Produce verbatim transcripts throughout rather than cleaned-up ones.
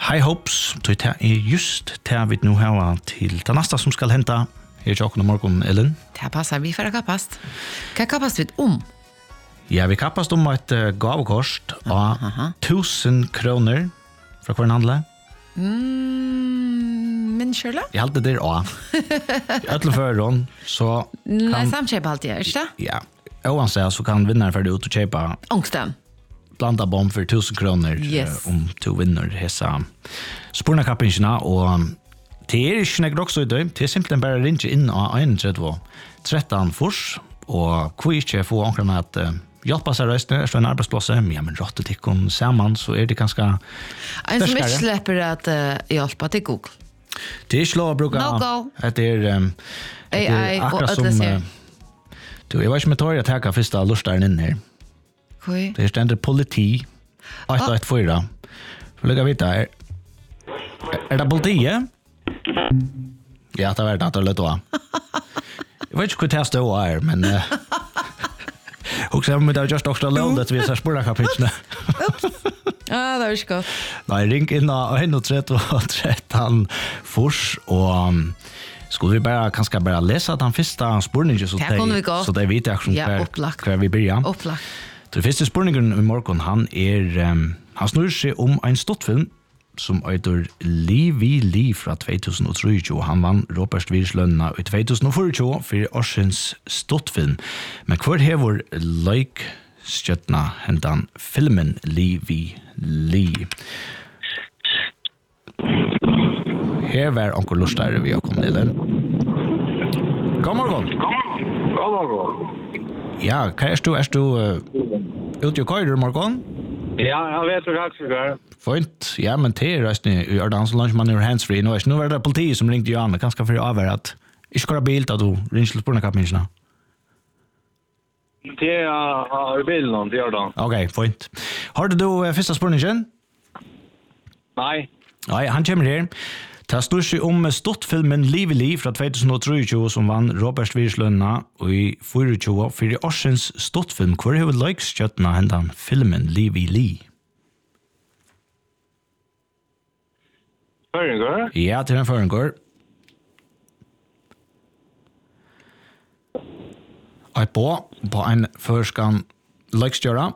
High Hopes, det er just det vi nu har til det neste som skal hente. Her er Jokken og Morgon, Ellen. Det passer vi for å kappast. Hva kappast vi om? Ja, vi kappast om et uh, gavekost av tusen kroner fra hver handle. Mm, men kjøle? Jeg halte det også. I øtlen føreren, så kan... Nei, samkjøp alltid, ikke det? Ja, oansett så kan vinneren ferdig ut og kjøpe... Ångsten. Blanda bomb för tusen kronor yes. uh, om to vinner hessa spurna kappingarna och det är inte något också det är simpelthen bara ringa in och tretton tretton fors och kvitche få onkrarna att uh, hjälpa sig resten så en arbetsplats ja men rätt att tikon samman så är det ganska en som inte släpper att uh, hjälpa till Google. Det är slå brukar no go. Det är um, A I och uh, du jag vet inte med att ta första lustaren in här. Oi. Det ständer politi. ett ett fyra. För lägga vita är är det politi? Ja, det var det lite då. Jag vet inte hur det står är men också med det just också låt det vi så spåra kapitlet. Ja, det är ju gott. Nej, ring in och en tretton tretton fors och skulle vi bara kanske bara läsa den första spårningen så det så det vet jag som kvar vi börjar. Upplagt. Den første spurningen i morgen, han er, um, han snur seg om en stortfilm som heter Liv i Liv fra tjugohundratrettio. Han vann Robert Virslønna i tjugohundrafyrtio for årsens stortfilm. Men hver hever like skjøttene hentan filmen Liv i Liv. Her var onker Lustare vi har kommet til. God morgen. God morgen. Ja, hva er du? Er du uh, ute og køyder, Morgon? Ja, jeg vet hva jeg skal. Fint. Ja, men det er resten i Ørdan, så langt man er handsfree. Nå er det politiet som ringte Johan, kanskje for å avvære at ikke kører bil, da du ringer til spørnekappingene. Det er i bilen til Ørdan. Ok, fint. Har du uh, første spørningen? Nei. Nei, han kommer her. Det står seg om stortfilmen Liv i Liv fra tjugohundratrettio som vann Robert Virslønna i tjugohundratjúgu for i årsens stortfilm. Hvor har vi likeskjøttene hentan filmen Liv i Liv? Føringer? Ja, til en føringer. Og på, på en førskan likeskjøra.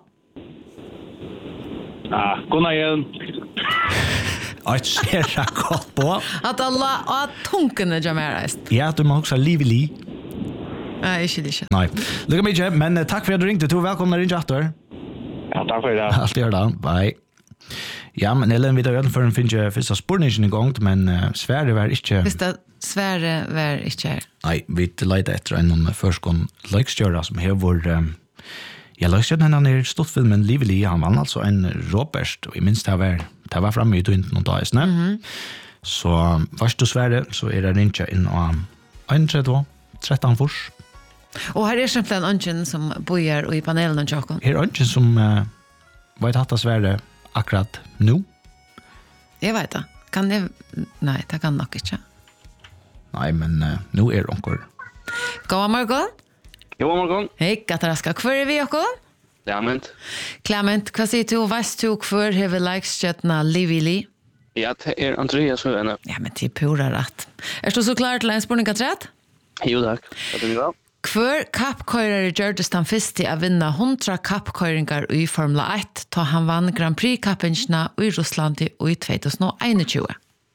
Ja, god natt igjen. Att ser jag gott på. Att alla att tunken är jamärst. Ja, du måste också liv i liv. Nej, inte det. Nej. Lycka med men uh, tack för att du ringde. Du välkomna ringa efter. Ja, tack för det. Allt gör det. Bye. Ja, men Ellen vid öden för en finns ju första spårningen igång, men uh, Sverige var inte. Första Sverige var inte. Nej, vi letar efter en förskon likesköra som har vår um, jag läste den här ner stortfilmen Liv i Liv. Han vann alltså en Robert och i minst det var det var framme i tjugohundra någon dag snä. Mhm. Så först då Sverige så är det inte in och tretton tretton fors. Och här är simpelthen ungen som bojar i panelen och Jakob. Här är ungen som uh, vet att Sverige akkurat nu. Jag vet det. Kan det nej, det kan nog inte. Nej, men uh, nu är det onkel. God morgon. God morgon. Hej, Kataraska. Kvar är vi, Jakob? Clement. Clement, vad säger du? Vet du kvar har vi likeskjøttene Liv i Liv? Ja, det är Andreas och henne. Ja, men det är pura rätt. Är du så klar till en spurning att rätt? Jo, tack. Vad är det bra? Kvar kappkøyrere gjørdes den første å vinne hundra kappkøyringar i Formel ett, da han vann Grand Prix-kappingene i Russland i tjugohundraeinogtjugu.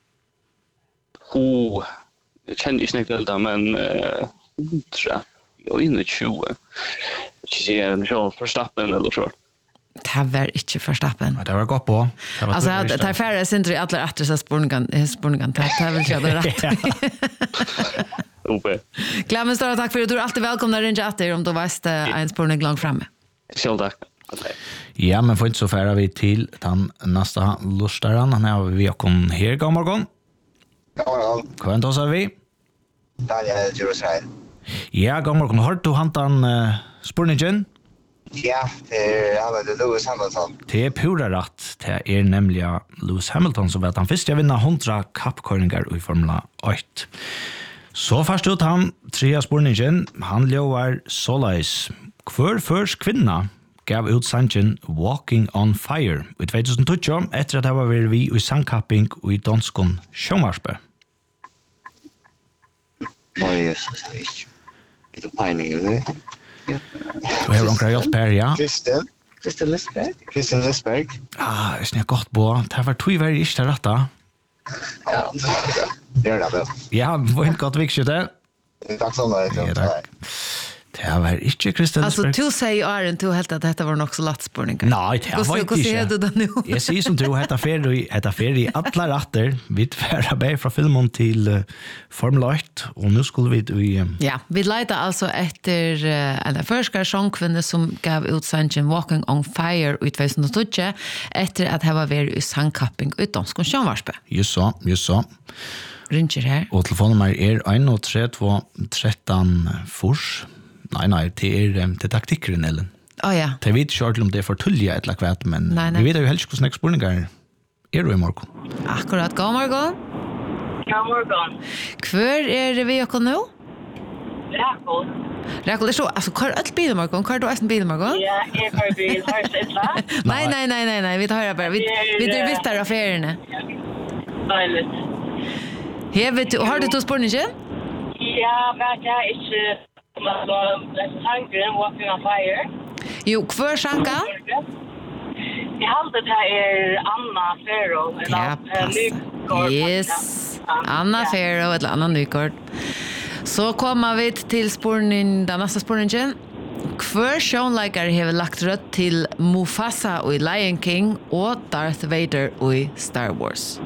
Oh, jag kände ju snägt det men uh, hundra. Jag är inne i tjugo. Jag ser en show Verstappen eller så. Det var inte Verstappen. Det var gott på. Det var alltså att det färre syns i alla attra spurningar spurningar det vill jag det rätt. Ope. Clemens, stora tack för att du är alltid välkomna ringa att om du visste en spurning långt framme. Själv tack. Ja, men får inte så färra vi till den nästa lustaren. Han är vi kom här god morgon. God morgon. Kan då så vi? Daniel Jerusalem. Ja, god morgon. Har du hantan uh, spurningen? Ja, det är alla Lewis Hamilton. Det är pura rätt. Det är nämligen Lewis Hamilton som vet han först jag vinner hundra kappkörningar i Formel ett. Så först ut han trea spurningen. Han lovar såleis. Kvar först kvinna gav ut sangen Walking on Fire i tjugohundratio etter at det var vi i sangkapping og i danskon Sjømarsbø. Oj, Jesus, det är inte. Det är pejning, eller? Du har omkring hjelp her, ja. Kristel. Kristel Lisberg. Kristel Lisberg. Ah, jeg snakker godt på. Det var tog veldig ikke til rette. Ja, det är det då. Ja, det var inte godt viktig det. Tack så mycket. Ja, tack. Det var ikke Kristel Alltså Lisberg. du säger Aron du helt att detta var nog så lätt spårningar. Nei, det var ikke. Hur ser du det nu? Jeg sier som du, hetta ferie, hetta ferie i alla ratter. Vi tvärar beg fra filmen til uh, Formel åtta, og nu skulle vi i... Uh, Ja, vi letar alltså efter uh, en förskare sångkvinna som gav ut sangen Walking on Fire i tjugohundratio efter att ha varit i sangkapping i danskon Sjømarsbø. just så, just så. Ringer her. Og telefonnummer er en tre två tretton fors. Nei, nei, det er, um, det er taktikkeren, Ellen. Å ja. Det vet ikke om det er for tullige et eller annet, men Nei, nei. vi vet jo helst hvordan jeg spørninger er du i morgen. Akkurat, god morgon. Ja, morgon. Hver er vi okkur nu? Rakol. Rakul, det er så, altså, hva er alt bil i morgon? Hva er du eisen bil i morgon? Ja, jeg har bil. Har du sett det? Nei, nei, nei, nei, nei, vi tar det bare. Vi, vi drar vitt der affærene. Deiligt. Her, vet du, har du to spørninger? Ja, men jeg er ikke... Altså, sangren Walking on Fire. Jo, hver sjanka? Jeg halte det er Anna Fero. Ja, pass. Yes. Anna Fero, eller Anna Nykort. Så kommer vi til spårning, den neste spårningen. Hver sjånleikere har lagt rødt til Mufasa i Lion King og Darth Vader i Star Wars.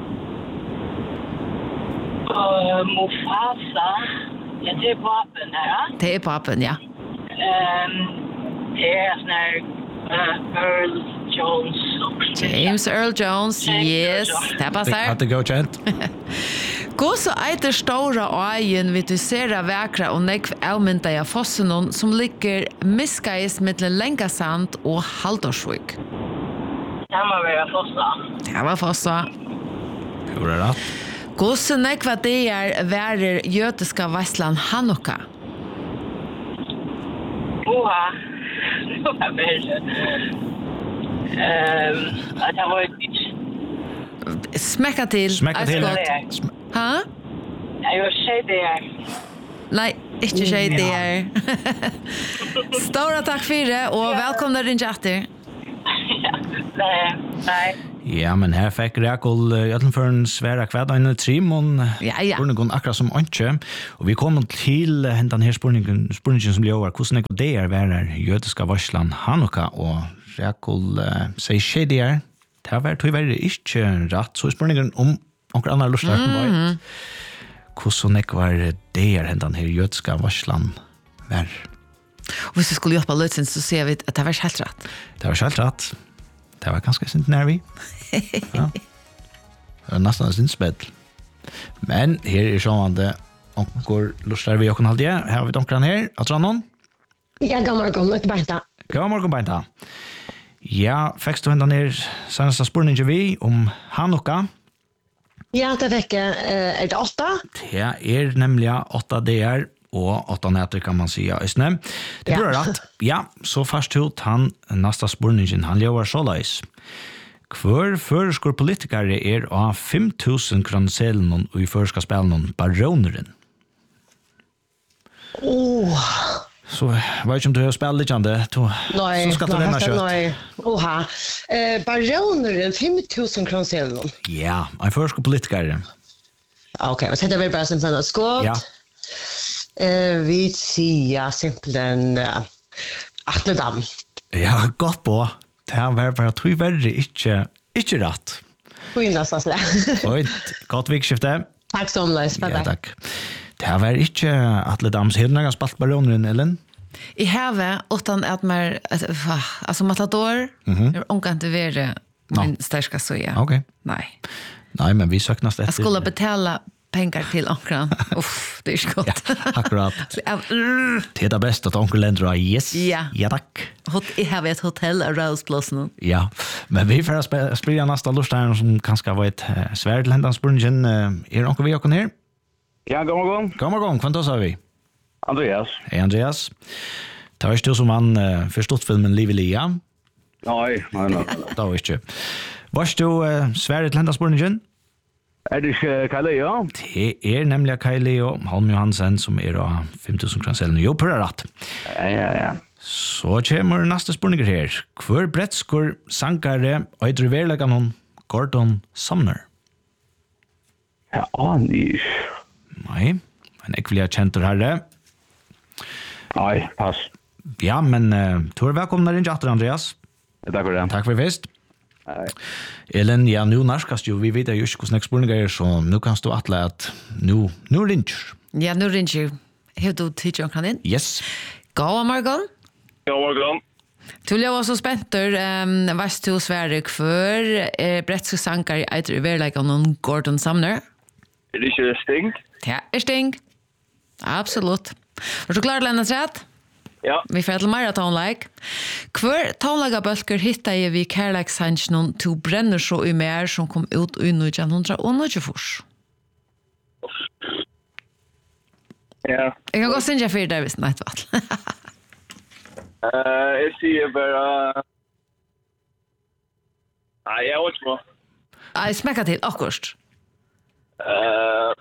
Og Mufasa. Ja, det er papen her, ja. Det er papen, ja. Um, det er sånn her uh, Earl Jones. James Earl Jones, yes. Det passer. At det går kjent. Gå så eiter stora øyen vi du ser av vekra og nekv avmynda av fossenon som ligger miskais mellom Lengasand og Haldorsvik. Det må være Fossa. Det var fossa. Hvor er det? Gå så nekva det er værer jødiska Vaisland Hanukka. Oha. Det var bedre. Um, at jeg var ikke... Smekka til. Smekka til. Eiskott. Sm- Hæ? Jeg var tjej det her. Nei, ikke tjej det er. Stora takk for det, og velkomna rinja etter. Ja, nei, nei. Ja, men her fikk Rekol i Øtlenføren svære kvædene trimon. Ja, ja. Spurningen akkurat som ønske. Og vi kom til den her spurningen, spurningen som blir over. Hvordan er det er værer jødiska Varsland Hanukka? Og Rekol uh, sier skje det er. Det har vært veldig ikke rett. Så spurningen om noen andre lustar som var et. Hvordan er det er den her jødiska Varsland vær? Og hvis vi skulle hjelpe løsning, så ser vi at det var helt rett. Det var helt rett. Det var ganske sint nær vi. Ja. Det var nesten en sint spedd. Men her er sånn at det onker lustar vi okken halvdige. Her har vi donkeren her. Atranon. Ja, god morgon, ikke bare God morgen, Beinta. Ja, fikk du hendan her seneste spørningen vi om Hanukka. Ja, det fikk jeg. Er det åtta? Det er nemlig åtta D R og åtta netter kan man si. Ja, det blir Ja. rett. Ja, så først ut han neste spørningen. Han lever så løs. Hver føreskår politikere er av fem tusen kroneselen og i føreskår spillene baroneren. Åh, Så jeg vet ikke om du har spillet litt an det. nei. Så skal du renne kjøtt. Nei, oha. Eh, baroneren, fem tusen kroner. Ja, en føreskår politikere. Ok, men det er bare som sånn skått. Ja. Eh, vi sier simpelthen uh, Atle Dam. Ja, godt på. Det har vært bare tog verre ikke, ikke rett. Skyndas altså. Oi, godt vikskifte. Takk så mye, Ja, spennende. takk. Det har vært ikke Atle Dams hedninger spalt baroneren, Ellen. I havet, utan at man, altså Matador, Mhm. er omgant til være min sterska søya. Ok. Nei. Nei, men vi søknast etter. Jeg skulle betala pengar til ankran. Uff, det er ikke godt. Ja, akkurat. Så jeg, uh, Det er det beste at onkel Lendro har yes. Ja. Ja, takk. hot- jeg har et hotell av Rausplassen. Ja, men vi får sp- spille næsta lusteren som kanskje var et uh, svær til hendan spørningen. Uh, er onkel vi okken her? Ja, god morgon. God morgen, hva sa vi? Andreas. Hei Andreas. Det var ikke du som vann uh, forstått filmen Liv i Lia. Nei, nei, nei. Det var ikke. Vars du uh, svære til enda spurningen? Er det ikke Kaileo? Det er nemlig Kaileo Holm Johansen som er av fem tusen kroner. Jo, pura rett. Ja, ja, ja. Så kommer neste spurninger her. Hvor brettskur sankare øyder verleggen hon Gordon Sumner? Ja, aner ikke. Nei, men jeg vil ha kjent herre. Nei, pass. Ja, men uh, du er velkommen inn til atter, Andreas. Takk for det. Takk for først. Nei. Ellen, ja, nu narskast jo, vi vet jo ikke hvordan jeg spurninger er, så nu kan stå atle at nu, nu ringer. Ja, nu ringer. Har du tid til å kan inn? Yes. Gå, Margon. Ja, morgon. Tullia var så spenter, um, varst du Sverige för eh, bretske sankar i eiter verleika noen Gordon Sumner? Er det ikke Sting? Ja, er Sting. Absolutt. Var du klar til enda rett? Ja. Vi får til mer tonelike. Hver tonelaga bølger hittar jeg vi kærleiksansjonen to brenner så i mer som kom ut i nitton tjuefors. Ja. Jeg kan gå synge for det hvis nei, vel. Uh, jeg sier bare... Nei, jeg vet ikke hva. Jeg smekker til akkurat. Uh,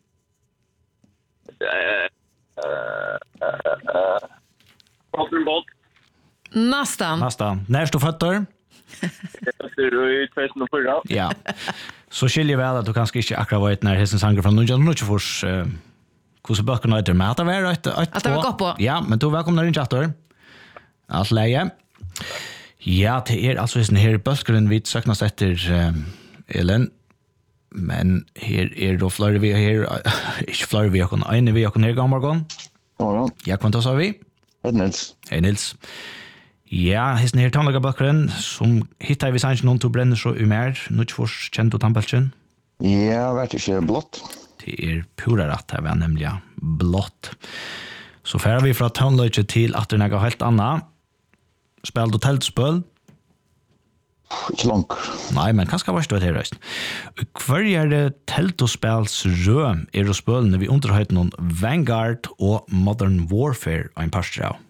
uh, uh, uh, Robin Bolt. Nästan. Nästan. När står fötter? Jeg ser i two thousand four. Ja. Så skiljer väl att du kanske inte akkurat vet när Hessen Sanger från nitton tjuefors eh hur så böcker nöjder med att det var ett ett Att det var gott på. Ja, men då välkomna in chatter. Allt läge. Ja, det är alltså en här böskren vid söknas efter eh, Ellen. Men här är då flyr vi här inte flyr vi kan en vi kan här gammalgon. Ja, Ja, kvant så vi. Hej Nils. Hej Nils. Ja, hesten her tannlaga bakgrunn, som hittar vi sannsyn noen to brenner så umer, nødtfors kjent og tannpelsen. Ja, vet ikke blått. Det er pura rett her, vi er nemlig blått. Så færer vi fra tannløyke til at det er noe helt annet. Spel du teltspøl? Ikke langt. Nei, men hva skal være stå her, Øysten? Hver er det telt og spels rød er og spølene vi underhøyt noen Vanguard og Modern Warfare av en parstre av?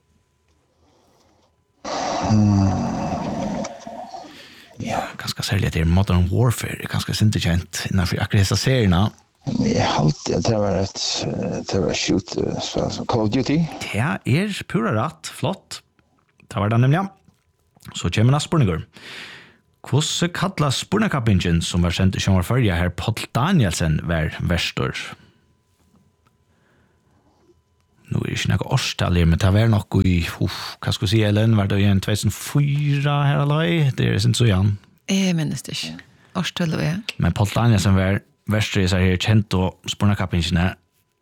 Ja, ganska särskilt det är Modern Warfare. Det är ganska inte känt innanför akkurat dessa serierna. Jeg har alltid at det var et det var shoot spel som Call of Duty. Det är pura rätt, flott. Det var det nämligen. Så kommer nästa spurningar. Hvordan kallas spurningkappingen som var sendt i sjøen var førje her Paul Danielsen var verstor? Nu är det inte något årstal, men det var nog i, uff, vad ska jag säga, Ellen, var det i two thousand four här eller det är inte så igen. Jeg minnes det ikke. Årstal og jeg. Men Paul Danielsen var verstor i seg her kjent og spurningkappingene.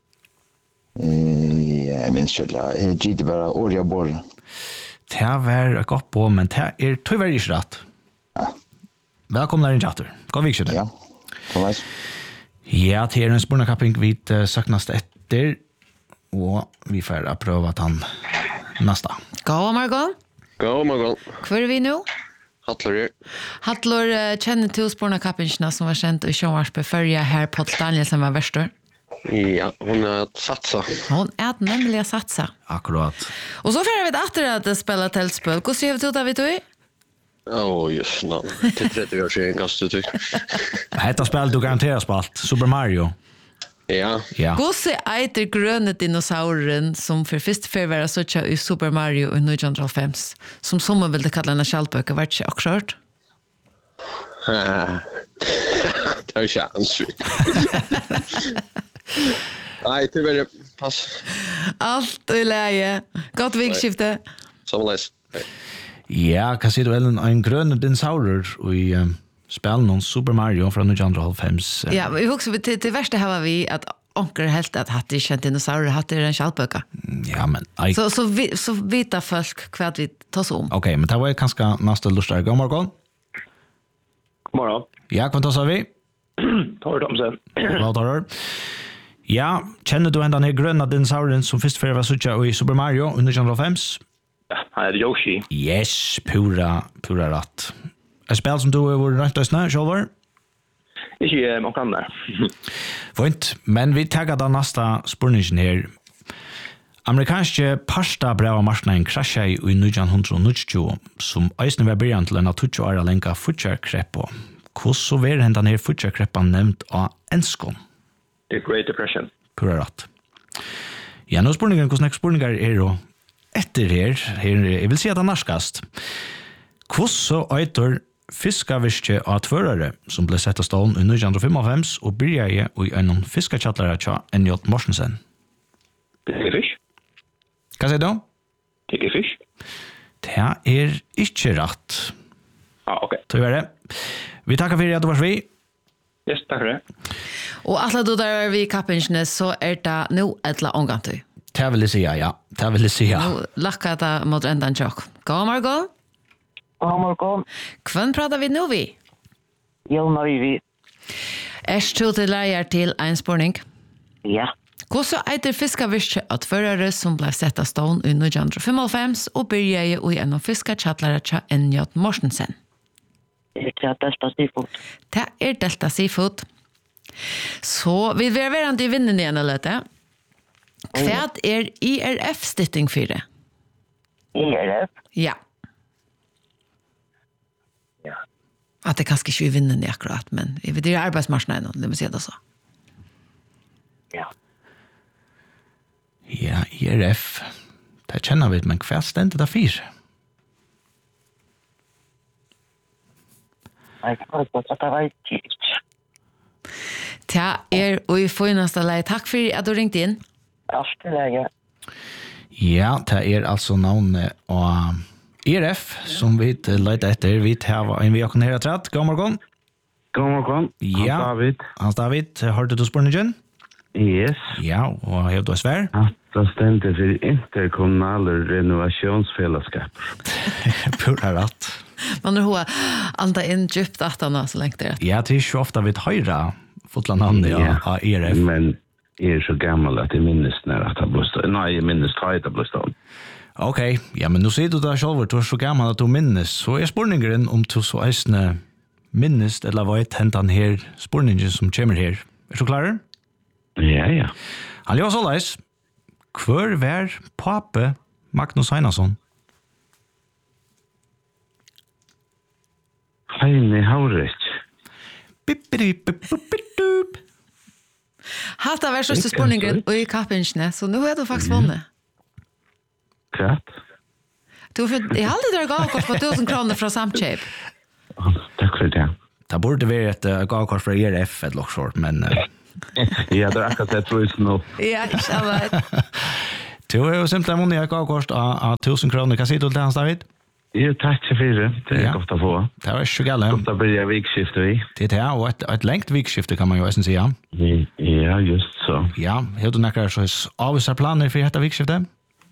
Ja, jeg minns ikke. Jeg gitt bare året jeg bor. Det var godt på, men det er tyvärr ikke rett. Ja. Velkommen der inn, Jatter. God vik, Ja, kom veis. Ja, det er en spurningkapping vi uh, søknast etter, og vi får prøve at han nästa. Gå, Margon. Gå, morgon. Hvor er vi nå? Hattler her. Hattlor uh, kjenner til spornakappingene som var kjent i Sjøvarspe førje her Paul Danielsen var verstor. Ja, hon har satsat. Hon er nemlig å satsa. Akkurat. Og så får vi etter at det spiller teltspøl. Hvordan ser vi ut av vi tog? Åh, just nå. Til trettio år siden kastet du. Hetta spel du garanterar spalt, Super Mario. Ja. Ja. Hvordan eiter grønne dinosauren som for første før var så i Super Mario i nitton ninety-five, som sommer ville kalla henne kjallbøker, var det ikke akkurat? Det er ikke ansvitt. Nei, tyvärr, pass. Alt i leie. Godt vikskifte. Sammanleis. Ja, hva sier du, Ellen? En grønne dinosaurer i um, spelen om Super Mario fra nitton ninety-five. Ja, vi husker til, til verste her var vi at onker helt at hatt ikke kjent dinosaurer, hatt det en kjallbøker. Ja, men... I... Så, så, vi, så vita folk hva vi tar oss om. Okej, okay, men det var ganska nästa lustigare. God morgon. God morgon. Ja, vad tar vi? Tar dem sen. Vad tar du? Ja, känner du den här gröna dinosauren som först för var så i Super Mario under nitton ninety-five? Ja, han är Yoshi. Yes, pura, pura rätt. Ett spel som du var rätt att snö, Kjolvar? Ikke man kan där. Fint, men vi taggar den nästa spurningen här. Amerikanske pasta brava marsnaden krasja i nitton nittio som eisne var byrjan til en av tjugo år lenka futjarkreppa. Hvordan så var hendan her futjarkreppan nevnt av enskon? The Great Depression. Pura rätt. Ja, nu spurningen hvordan jeg spurningar er og etter her, her jeg vil si at det er narskast. Hvordan så eitur fiskavirke av tvørare som ble sett av stålen i nitton fimtiofem og byrja i en fiskachattlare tja N J Morsensen? Tiggerfish. Hva sier du? Tiggerfish. Det er ikke rett. Ah, ok. Så gjør det. Vi tackar för att du var vi. Yes, tack för det. Och alla då där vi kappingene så är det nu ett la omgång. Det vill säga ja. Det vill säga. Nu lacka det mot ändan chock. God morgon. God morgon. Kvän pratar vi nu vi? Jonna vi. Är du till lärar till en spårning? Ja. Hvordan eiter fiskavirke at førere som ble sett av stålen i nitton fimtiofem og byrja i en av fiskachattlare tja N J Morsensen? Det er Delta Seafood. Det er Delta Seafood. Så vi vil være i vinnen igjen eller det. Hva er I R F-stitting for det? I R F? Ja. Ja. At det kanskje ikke er vinnen i akkurat, men vi vil gjøre arbeidsmarsjonen, det må si det så. Ja. Ja, I R F. Det kjenner vi, men hva stendte det for? Jeg kan ikke at det var ikke. Ja, er og i fineste leie. Takk for at du ringte inn. Alt er leie. Ja, det er altså navnet av I R F som vi leter etter. Vi tar en vi har kunnet høre trett. God morgen. God morgen. Ja. Hans David. Hans David, har du spørningen? Yes. Ja, og har du svær? At det stendte for interkommunale renovasjonsfellesskap. Pura rett. Man har hoa anda inn djupt at han så lenge det. Ja, det er ikke ofte vi høyre fotla navnet Ja. av I R F. Men jeg er så gammel at jeg minnes når at det ble stått. Nei, jeg minnes hva det ble stått. Ok, ja, men nu sier du det selv, du er så gammel at du minnes, så er spørningen om du så eisne minnes, eller hva er hentan her spørningen som kommer her. Er du klar? Ja, ja. Han gjør så leis. Hvor var pape Magnus Einarsson? Heine Haurich. Bippidi-bippidi-bippidi-dup. Hatt av verste spørningen og i kappingene, så nå er du faktisk vunnet. Kvart. Du har fått, jeg har aldri drar gavkort på tusen kroner fra Samkjøp. Takk for det. Det burde være et uh, gavkort fra I R F et lokshort, men... Uh, Ja, det er akkurat det tror jeg nå. Ja, ikke alle. du har jo simpelthen vunnet et gavkort av, av tusen kroner. Hva sier du til Hans David? Jo, takk for det. Det er Ja. godt å få. Det var ikke galt. Godt å bli vikskiftet i. Det er det, og et, et lengt vikskifte kan man jo eisen si, ja. Ja, just så. Ja, har du nekker så avviser planer for dette vikskiftet?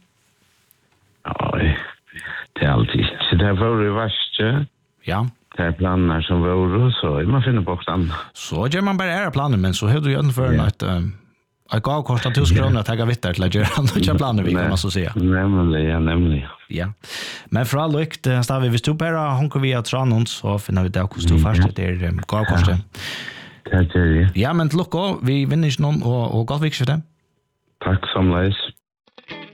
Oj, det er alltid ikke. Det er vært i verste. Ja. Det er planer som vært, så man finner på hvordan. Så gjør man bare ære planer, men så har du jo utenfor Ja. et, um, et gavkort av tusen kroner at jeg har vittar til å gjøre noen planer, vi kan man så si. Nemlig, ja, nemlig. Ja. Men for all lykt, Stavi, hvis du bare hunker via Tranån, så finner vi det hvordan du først etter um, gavkortet. Det er det. Ja, men til lukk også, vi vinner ikke noen, og, og godt vikskifte. Takk samleis.